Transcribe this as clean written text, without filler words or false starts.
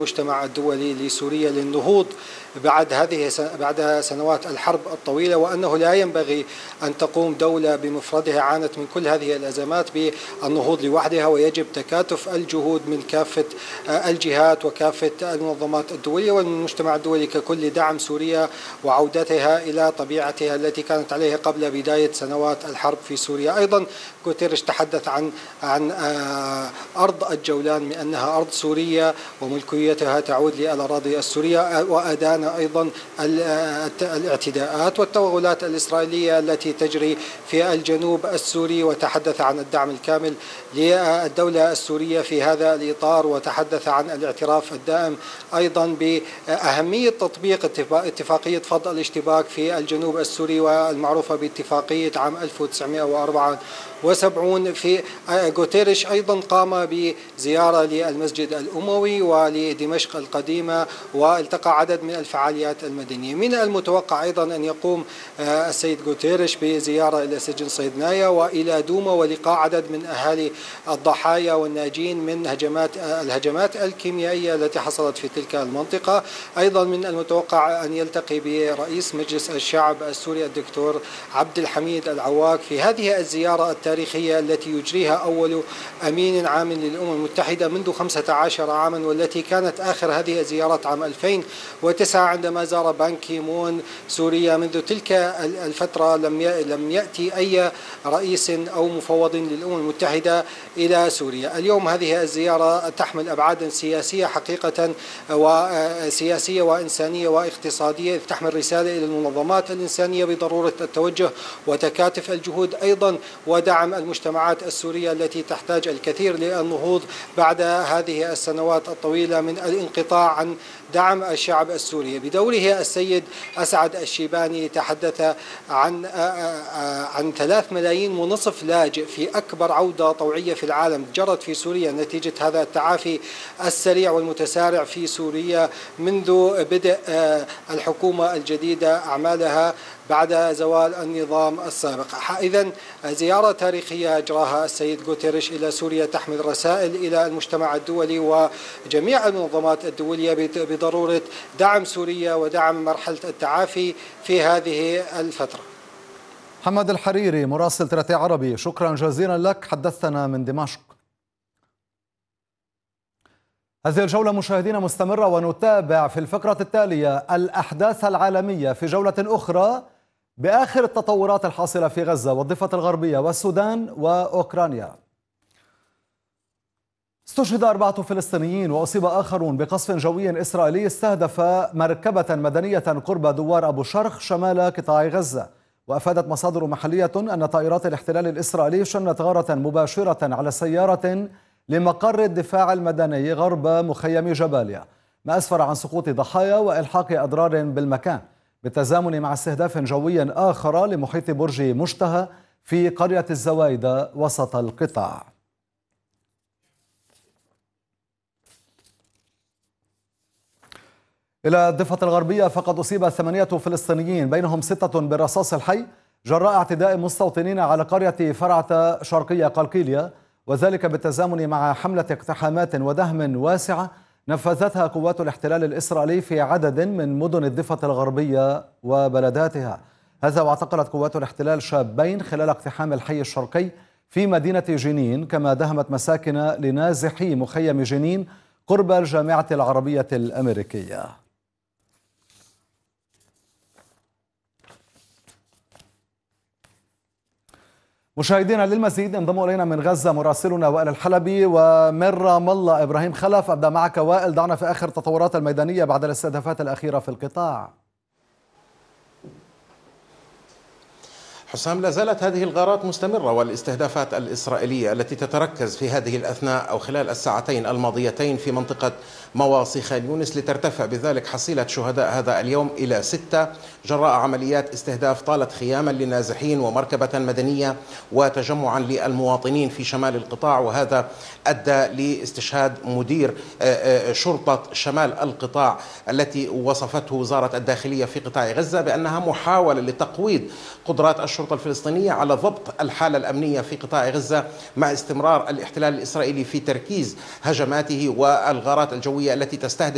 المجتمع الدولي لسوريا للنهوض بعد سنوات الحرب الطويلة، وأنه لا ينبغي أن تقوم دولة بمفردها عانت من كل هذه الأزمات بالنهوض لوحدها، ويجب تكاتف الجهود من كافة الجهات وكافة المنظمات الدولية والمجتمع الدولي ككل لدعم سوريا وعودتها إلى طبيعتها التي كانت عليها قبل بداية سنوات الحرب في سوريا. أيضا غوتيريش تحدث عن أرض الجولان بأنها أرض سورية وملكيتها تعود للأراضي السورية، وأدان أيضا الاعتداءات والتوغلات الإسرائيلية التي تجري في الجنوب السوري، وتحدث عن الدعم الكامل للدولة السورية في هذا الإطار، وتحدث عن الاعتراف الدائم أيضا بأهمية تطبيق اتفاقية فض الاشتباك في الجنوب السوري والمعروفة باتفاقية عام 1974. في غوتيريش أيضا قام بزيارة للمسجد الأموي ولدمشق القديمة، والتقى عدد من الفعاليات المدنية. من المتوقع أيضا أن يقوم السيد غوتيريش بزيارة إلى سجن صيدنايا وإلى دوما ولقاء عدد من أهالي الضحايا والناجين من الهجمات الكيميائية التي حصلت في تلك المنطقة. أيضا من المتوقع أن يلتقي برئيس مجلس الشعب السوري الدكتور عبد الحميد العواق في هذه الزيارة التاريخية التي يجريها أول أمين عام للأمم المتحدة منذ 15 عاما، والتي كانت آخر هذه الزيارات عام 2009 عندما زار بان كي مون سوريا. منذ تلك الفترة لم يأتي أي رئيس أو مفوض للأمم المتحدة إلى سوريا. اليوم هذه الزيارة تحمل أبعادا سياسية حقيقة، وسياسية وإنسانية واقتصادية، تحمل رسالة إلى المنظمات الإنسانية بضرورة التوجه وتكاتف الجهود، أيضا ودعم المجتمعات السورية التي تحتاج الكثير للنهوض بعد هذه السنوات الطويلة من الانقطاع عن دعم الشعب السوري. بدوره السيد أسعد الشيباني تحدث عن 3.5 ملايين لاجئ في أكبر عودة طوعية في العالم جرت في سوريا نتيجة هذا التعافي السريع والمتسارع في سوريا منذ بدء الحكومة الجديدة أعمالها بعد زوال النظام السابق. إذن زيارة تاريخية أجراها السيد غوتيريش إلى سوريا تحمل رسائل إلى المجتمع الدولي وجميع المنظمات الدولية بضرورة دعم سوريا ودعم مرحلة التعافي في هذه الفترة. محمد الحريري مراسل ترتي عربي، شكرا جزيلا لك، حدثتنا من دمشق. هذه الجولة مشاهدينا مستمرة، ونتابع في الفقرة التالية الأحداث العالمية في جولة أخرى بآخر التطورات الحاصلة في غزة والضفة الغربية والسودان وأوكرانيا. استشهد 4 فلسطينيين وأصيب آخرون بقصف جوي إسرائيلي استهدف مركبة مدنية قرب دوار أبو شرخ شمال قطاع غزة. وأفادت مصادر محلية أن طائرات الاحتلال الإسرائيلي شنت غارة مباشرة على سيارة لمقر الدفاع المدني غرب مخيم جباليا، ما أسفر عن سقوط ضحايا وإلحاق أضرار بالمكان، بالتزامن مع استهداف جوي آخر لمحيط برج مشتهى في قرية الزوايدة وسط القطاع. إلى الضفة الغربية، فقد أصيب 8 فلسطينيين بينهم 6 بالرصاص الحي جراء اعتداء مستوطنين على قرية فرعة شرقية قلقيلية، وذلك بالتزامن مع حملة اقتحامات ودهم واسعة نفذتها قوات الاحتلال الإسرائيلي في عدد من مدن الضفة الغربية وبلداتها. هذا واعتقلت قوات الاحتلال شابين خلال اقتحام الحي الشرقي في مدينة جنين، كما دهمت مساكن لنازحي مخيم جنين قرب الجامعة العربية الأمريكية. مشاهدينا للمزيد انضم الينا من غزه مراسلنا وائل الحلبي، ومن رام الله ابراهيم خلف. ابدا معك وائل، دعنا في اخر التطورات الميدانيه بعد الاستهدافات الاخيره في القطاع. حسام، لا زالت هذه الغارات مستمرة والاستهدافات الإسرائيلية التي تتركز في هذه الأثناء أو خلال الساعتين الماضيتين في منطقة مواصي خان يونس، لترتفع بذلك حصيلة شهداء هذا اليوم إلى 6 جراء عمليات استهداف طالت خياما للنازحين ومركبة مدنية وتجمعا للمواطنين في شمال القطاع. وهذا أدى لاستشهاد مدير شرطة شمال القطاع التي وصفته وزارة الداخلية في قطاع غزة بأنها محاولة لتقويض قدرات الشرطة الفلسطينية على ضبط الحالة الأمنية في قطاع غزة مع استمرار الاحتلال الإسرائيلي في تركيز هجماته والغارات الجوية التي تستهدف